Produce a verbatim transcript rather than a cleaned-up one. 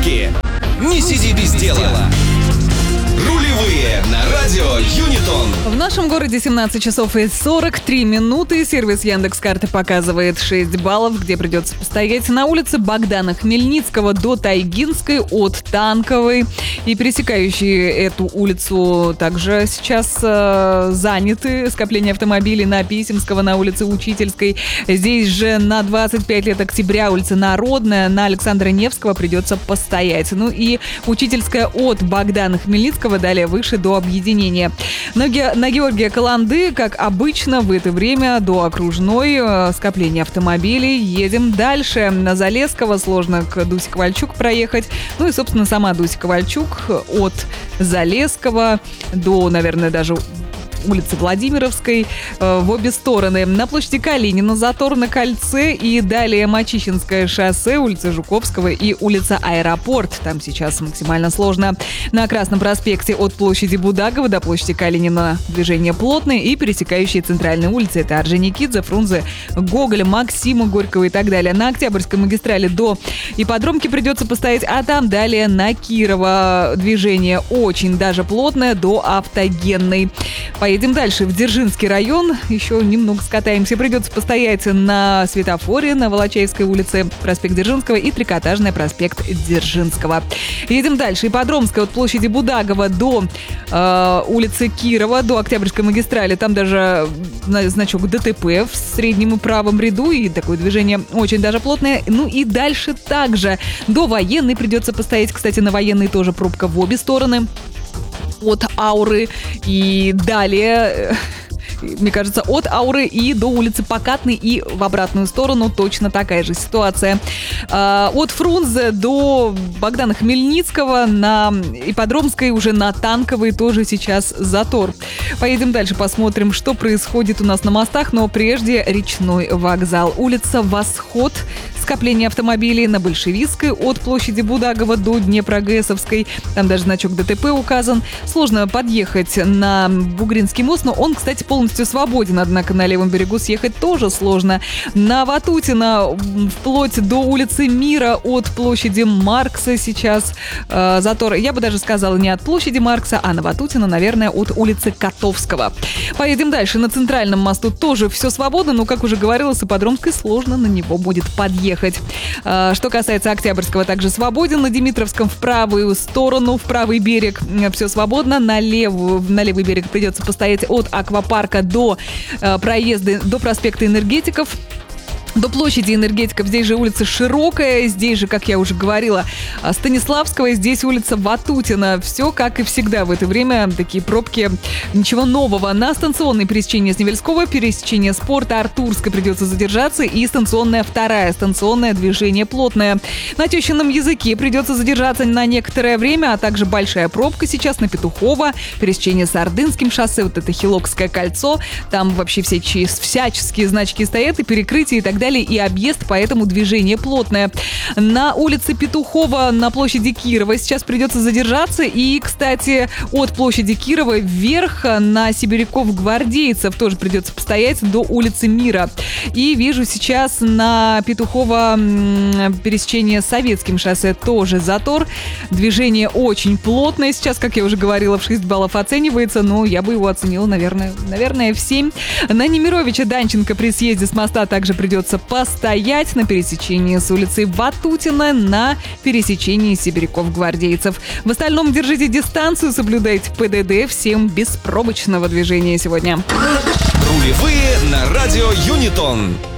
пробки. Не сиди без дела. Рулевые на радио Юнитон. В нашем городе семнадцать часов и сорок три минуты. Сервис Яндекс.Карты показывает шесть баллов, где придется постоять на улице Богдана Хмельницкого до Тайгинской от Танковой. И пересекающие эту улицу также сейчас э, заняты. Скопление автомобилей на Писемского, на улице Учительской. Здесь же на двадцать пять лет октября улица Народная, на Александра Невского придется постоять. Ну и Учительская от Богдана Хмельницкого, далее выше до объединения. На, Ге- на Георгия Каланды, как обычно, в это время до окружной э, скопления автомобилей. Едем дальше. На Залесского сложно к Дусе Ковальчук проехать. Ну и, собственно, сама Дуся Ковальчук от Залесского до, наверное, даже улицы Владимировской э, в обе стороны. На площади Калинина затор на Кольце и далее Мачищинское шоссе, улица Жуковского и улица Аэропорт. Там сейчас максимально сложно. На Красном проспекте от площади Будагова до площади Калинина движение плотное и пересекающие центральные улицы. Это Орджоникидзе, Фрунзе, Гоголя, Максима Горького и так далее. На Октябрьской магистрали до Ипподромки придется постоять, а там далее на Кирова движение очень даже плотное до Автогенной. Поедем дальше в Дзержинский район. Еще немного скатаемся. Придется постоять на светофоре на Волочаевской улице, проспект Дзержинского и Трикотажный проспект Дзержинского. Едем дальше. Ипподромская от площади Будагова до э, улицы Кирова, до Октябрьской магистрали. Там даже значок ДТП в среднем и правом ряду. И такое движение очень даже плотное. Ну и дальше также до Военной придется постоять. Кстати, на Военной тоже пробка в обе стороны. От Ауры и далее, мне кажется, от Ауры и до улицы Покатной и в обратную сторону точно такая же ситуация. От Фрунзе до Богдана Хмельницкого на Ипподромской, уже на Танковой тоже сейчас затор. Поедем дальше, посмотрим, что происходит у нас на мостах, но прежде речной вокзал. Улица Восход. Скопление автомобилей на Большевистской от площади Будагова до Днепрогэсовской. Там даже значок ДТП указан. Сложно подъехать на Бугринский мост, но он, кстати, полностью свободен. Однако на левом берегу съехать тоже сложно. На Ватутина вплоть до улицы Мира от площади Маркса сейчас э, затор. Я бы даже сказала не от площади Маркса, а на Ватутина, наверное, от улицы Котовского. Поедем дальше. На Центральном мосту тоже все свободно, но, как уже говорила, с Ипподромской сложно на него будет подъехать. Что касается Октябрьского, также свободен. На Димитровском в правую сторону, в правый берег все свободно. На, левую, на левый берег придется постоять от Аквапарка до проезда, до проспекта Энергетиков. До площади Энергетиков. Здесь же улица Широкая, здесь же, как я уже говорила, Станиславского, здесь улица Ватутина. Все как и всегда в это время. Такие пробки, ничего нового. На станционной пересечении Сневельского, пересечение Спорта, Артурской придется задержаться. И станционная вторая, станционное движение плотное. На Тещином языке придется задержаться на некоторое время, а также большая пробка сейчас на Петухова, пересечение с Ордынским шоссе, вот это Хилокское кольцо. Там вообще всяческие, всяческие значки стоят и перекрытия и так далее, и объезд, поэтому движение плотное. На улице Петухова на площади Кирова сейчас придется задержаться. И, кстати, от площади Кирова вверх на Сибиряков-Гвардейцев тоже придется постоять до улицы Мира. И вижу сейчас на Петухова пересечение с Советским шоссе тоже затор. Движение очень плотное. Сейчас, как я уже говорила, в шесть баллов оценивается, но я бы его оценила, наверное, наверное в семь. На Немировича Данченко при съезде с моста также придется постоять на пересечении с улицей Ватутина, на пересечении Сибиряков-Гвардейцев. В остальном держите дистанцию, соблюдайте ПДД. Всем беспробочного движения сегодня. Рулевые на радио Юнитон.